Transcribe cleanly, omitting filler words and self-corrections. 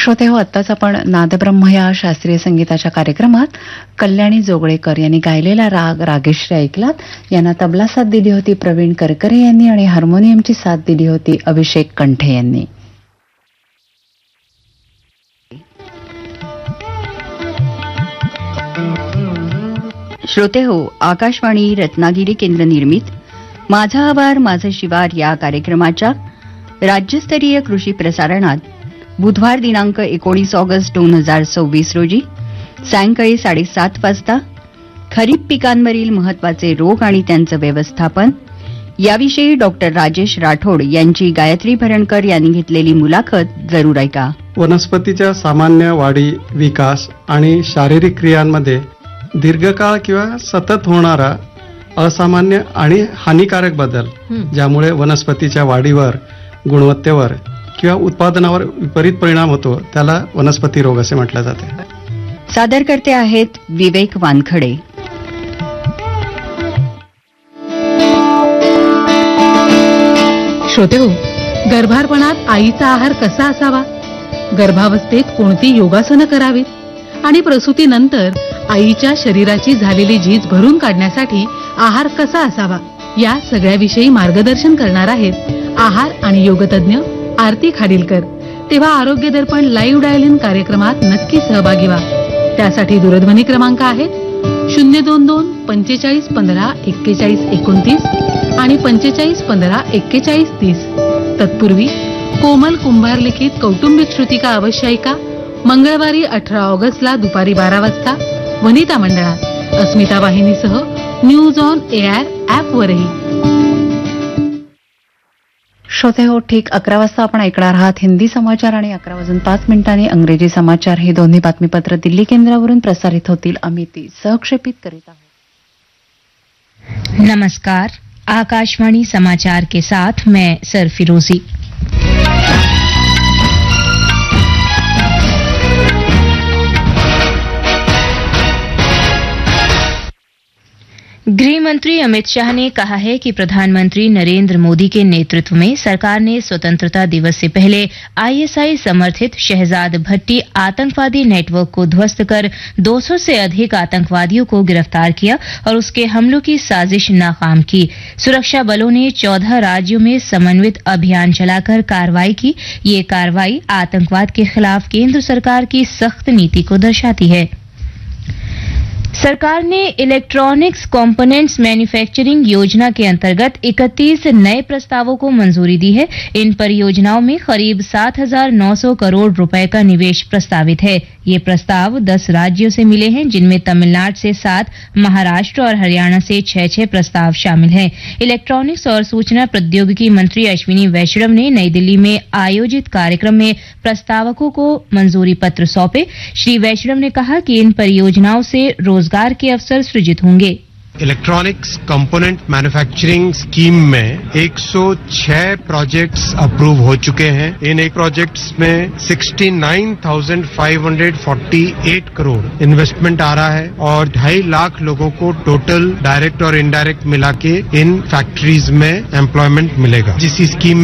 श्रोते हो, आत्ताच आपण नादब्रह्म या शास्त्रीय संगीताच्या कार्यक्रमात कल्याणी जोगळेकर यांनी गायलेला राग रागेश्री ऐकलात. यांना तबला साथ दिली होती प्रवीण करकरे यांनी आणि हार्मोनियमची साथ दिली होती अभिषेक कंठे यांनी. श्रोते हो, आकाशवाणी रत्नागिरी केंद्र निर्मित माझा आभार माझं शिवार या कार्यक्रमाच्या राज्यस्तरीय कृषी प्रसारणात बुधवार दिनांक 19 ऑगस्ट 2026 रोजी सायंकाळी 7:30 वाजता खरीप पिकांवरील महत्वाचे रोग आणि त्यांचं व्यवस्थापन याविषयी डॉक्टर राजेश राठोड यांची गायत्री भरणकर यांनी घेतलेली मुलाखत जरूर ऐका. वनस्पतीच्या सामान्य वाढी, विकास आणि शारीरिक क्रियांमध्ये दीर्घकाळ किंवा सतत होणारा असामान्य आणि हानिकारक बदल ज्यामुळे वनस्पतीच्या वाढीवर, गुणवत्तेवर किंवा उत्पादनावर विपरीत परिणाम होतो त्याला वनस्पती रोग असे म्हटले जाते. सादर करते आहेत विवेक वानखडे. श्रोते हो, गर्भारपणात आईचा आहार कसा असावा, गर्भावस्थेत कोणती योगासनं करावीत आणि प्रसूतीनंतर आईच्या शरीराची झालेली झीज भरून काढण्यासाठी आहार कसा असावा या सगळ्याविषयी मार्गदर्शन करणार आहेत आहार आणि योगतज्ञ आरती खाडीलकर. तेव्हा आरोग्य दर्पण लाईव्ह डायल इन कार्यक्रमात नक्की सहभागी व्हा. त्यासाठी दूरध्वनी क्रमांक आहेत 022 45 15 41 29 आणि 45 15 41 30. तत्पूर्वी कोमल कुंभार लिखित कौटुंबिक श्रुतिका अवश्य ऐका. मंगळवारी 18 ऑगस्टला दुपारी 12 वाजता वनिता मंडळात अस्मिता वाहिनीसह न्यूज ऑन एआर ॲपवरही. श्रोते हो, ठीक 11 वाजता आपण ऐकणार आहात हिंदी समाचार आणि 11:05 अंग्रेजी समाचार. हे दोन्ही बातमीपत्र दिल्ली केंद्रावरून प्रसारित होतील. आम्ही ती सहक्षेपित करीत आहोत. नमस्कार, आकाशवाणी समाचार के साथ मैं सरफिरोजी. गृह मंत्री अमित शाह ने कहा है कि प्रधानमंत्री नरेंद्र मोदी के नेतृत्व में सरकार ने स्वतंत्रता दिवस से पहले आईएसआई समर्थित शहजाद भट्टी आतंकवादी नेटवर्क को ध्वस्त कर 200 से अधिक आतंकवादियों को गिरफ्तार किया और उसके हमलों की साजिश नाकाम की. सुरक्षा बलों ने 14 राज्यों में समन्वित अभियान चलाकर कार्रवाई की. ये कार्रवाई आतंकवाद के खिलाफ केंद्र सरकार की सख्त नीति को दर्शाती है. सरकार ने इलेक्ट्रॉनिक्स कंपोनेंट्स मैन्युफैक्चरिंग योजना के अंतर्गत 31 नए प्रस्तावों को मंजूरी दी है. इन परियोजनाओं में करीब 7,900 करोड़ रुपए का निवेश प्रस्तावित है. ये प्रस्ताव 10 राज्यों से मिले हैं, जिनमें तमिलनाडु से 7, महाराष्ट्र और हरियाणा से 6 प्रस्ताव शामिल हैं. इलेक्ट्रॉनिक्स और सूचना प्रौद्योगिकी मंत्री अश्विनी वैष्णव ने नई दिल्ली में आयोजित कार्यक्रम में प्रस्तावकों को मंजूरी पत्र सौंपे. श्री वैष्णव ने कहा कि इन परियोजनाओं से रोजगार के अवसर सृजित होंगे. इलेक्ट्रॉनिक्स कंपोनेंट मैन्युफैक्चरिंग स्कीम में 106 प्रोजेक्ट्स अप्रूव हो चुके हैं. इन एक प्रोजेक्ट्स में 69,548 करोड़ इन्वेस्टमेंट आ रहा है और 2.5 लाख लोगों को टोटल डायरेक्ट और इनडायरेक्ट मिला के इन फैक्ट्रीज में एम्प्लॉयमेंट मिलेगा. जिस स्कीम